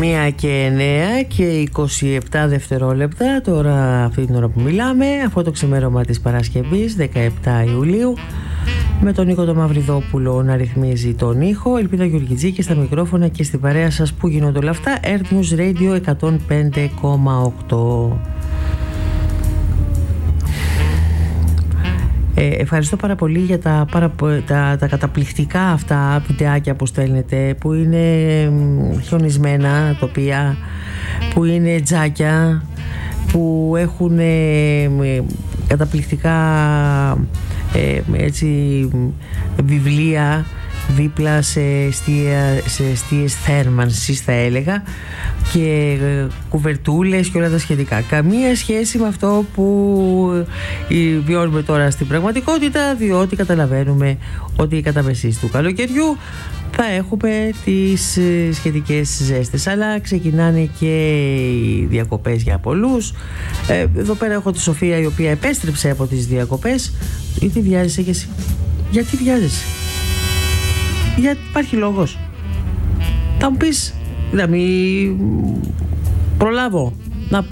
1:09 και 27 δευτερόλεπτα τώρα αυτή την ώρα που μιλάμε, αυτό το ξημέρωμα της Παρασκευής 17 Ιουλίου, με τον Νίκο τον Μαυριδόπουλο να ρυθμίζει τον ήχο, Ελπίδα Γεωργιτζή και στα μικρόφωνα και στην παρέα σας που γίνονται όλα αυτά. Earth News Radio 105,8. Ευχαριστώ πάρα πολύ για τα καταπληκτικά αυτά βιντεάκια που στέλνετε, που είναι χιονισμένα τοπία, που είναι τζάκια, που έχουν καταπληκτικά έτσι, βιβλία δίπλα σε εστίες θέρμανσης θα έλεγα, και κουβερτούλες και όλα τα σχετικά. Καμία σχέση με αυτό που βιώνουμε τώρα στην πραγματικότητα, διότι καταλαβαίνουμε ότι κατά μεσής του καλοκαιριού θα έχουμε τις σχετικές ζέστες, αλλά ξεκινάνε και οι διακοπές για πολλούς. Εδώ πέρα έχω τη Σοφία, η οποία επέστρεψε από τις διακοπές. Γιατί βιάζεσαι και εσύ? Γιατί βιάζεσαι? Γιατί υπάρχει λόγος? Θα μου πεις να μην προλάβω?